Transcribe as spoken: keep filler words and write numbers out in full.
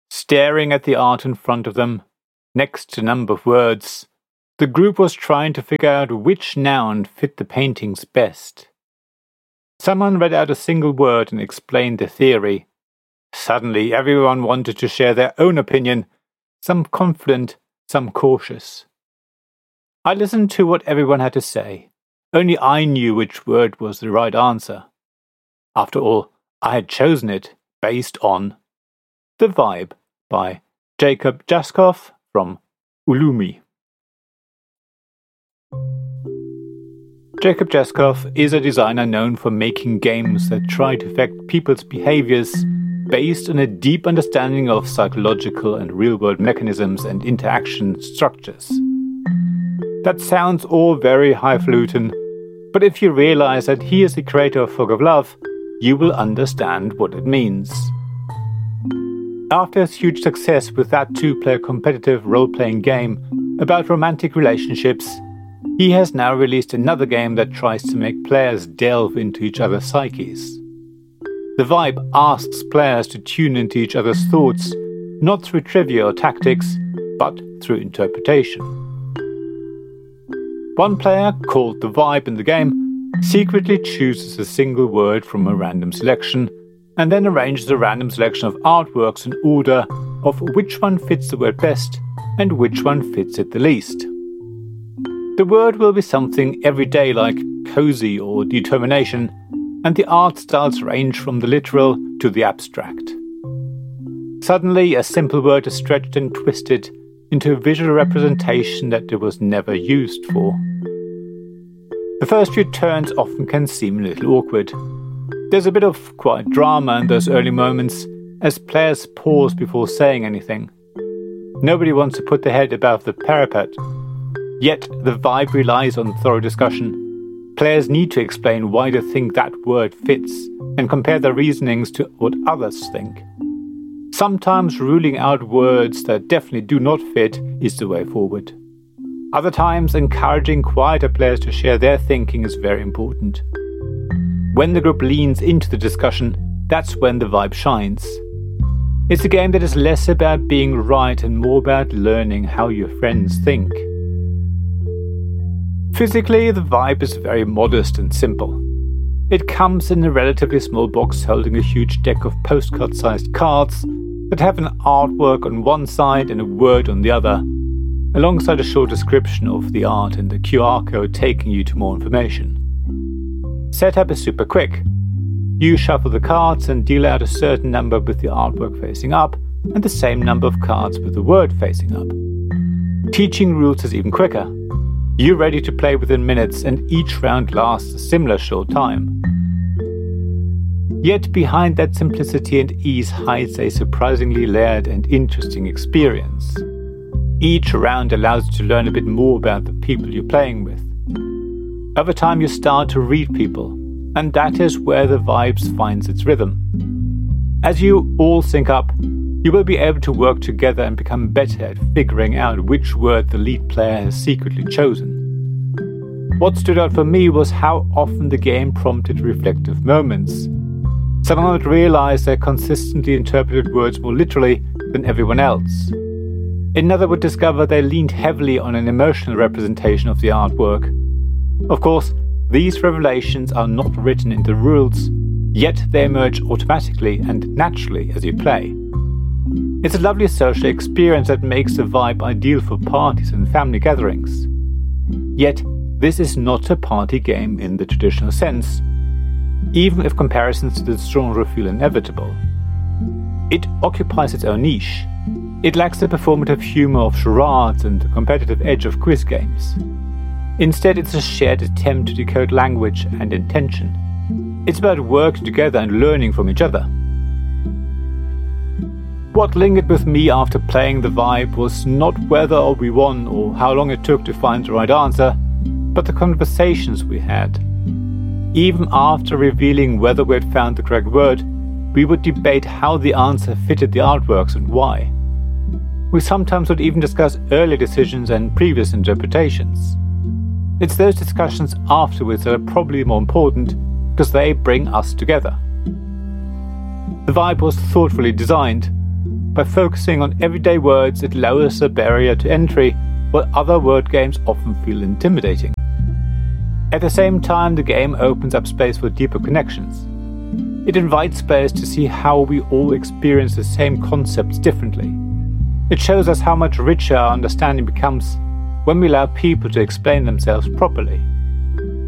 Staring at the art in front of them, next to a number of words, the group was trying to figure out which noun fit the paintings best. Someone read out a single word and explained the theory. Suddenly everyone wanted to share their own opinion, some confident, some cautious. I listened to what everyone had to say. Only I knew which word was the right answer. After all, I had chosen it based on The Vibe by Jacob Jaskov from Ulumi. Jacob Jaskov is a designer known for making games that try to affect people's behaviors based on a deep understanding of psychological and real-world mechanisms and interaction structures. That sounds all very highfalutin, but if you realize that he is the creator of Fog of Love, you will understand what it means. After his huge success with that two-player competitive role-playing game about romantic relationships, he has now released another game that tries to make players delve into each other's psyches. The Vibe asks players to tune into each other's thoughts, not through trivia or tactics, but through interpretation. One player, called The Vibe in the game, secretly chooses a single word from a random selection, and then arranges a random selection of artworks in order of which one fits the word best and which one fits it the least. The word will be something everyday like cozy or determination, and the art styles range from the literal to the abstract. Suddenly, a simple word is stretched and twisted into a visual representation that it was never used for. The first few turns often can seem a little awkward. There's a bit of quiet drama in those early moments as players pause before saying anything. Nobody wants to put their head above the parapet. Yet the Vibe relies on thorough discussion. Players need to explain why they think that word fits and compare their reasonings to what others think. Sometimes ruling out words that definitely do not fit is the way forward. Other times, encouraging quieter players to share their thinking is very important. When the group leans into the discussion, that's when the Vibe shines. It's a game that is less about being right and more about learning how your friends think. Physically, the Vibe is very modest and simple. It comes in a relatively small box holding a huge deck of postcard-sized cards that have an artwork on one side and a word on the other, alongside a short description of the art and the Q R code taking you to more information. Setup is super quick. You shuffle the cards and deal out a certain number with the artwork facing up and the same number of cards with the word facing up. Teaching rules is even quicker. You're ready to play within minutes and each round lasts a similar short time. Yet behind that simplicity and ease hides a surprisingly layered and interesting experience. Each round allows you to learn a bit more about the people you're playing with. Over time you start to read people, and that is where the Vibes finds its rhythm. As you all sync up, you will be able to work together and become better at figuring out which word the lead player has secretly chosen. What stood out for me was how often the game prompted reflective moments. Someone would realize they consistently interpreted words more literally than everyone else. Another would discover they leaned heavily on an emotional representation of the artwork. Of course, these revelations are not written in the rules, yet they emerge automatically and naturally as you play. It's a lovely social experience that makes the Vibe ideal for parties and family gatherings. Yet, this is not a party game in the traditional sense, even if comparisons to the genre feel inevitable. It occupies its own niche. It lacks the performative humor of charades and the competitive edge of quiz games. Instead, it's a shared attempt to decode language and intention. It's about working together and learning from each other. What lingered with me after playing the Vibe was not whether we won or how long it took to find the right answer, but the conversations we had. Even after revealing whether we had found the correct word, we would debate how the answer fitted the artworks and why. We sometimes would even discuss earlier decisions and previous interpretations. It's those discussions afterwards that are probably more important because they bring us together. The Vibe was thoughtfully designed, By focusing on everyday words, it lowers the barrier to entry, while other word games often feel intimidating. At the same time, the game opens up space for deeper connections. It invites players to see how we all experience the same concepts differently. It shows us how much richer our understanding becomes when we allow people to explain themselves properly.